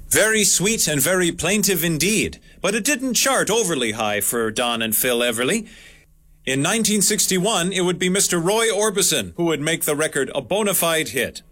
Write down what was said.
Very sweet and very plaintive indeed, but it didn't chart overly high for Don and Phil Everly. In 1961, it would be Mr. Roy Orbison who would make the record a bona fide hit.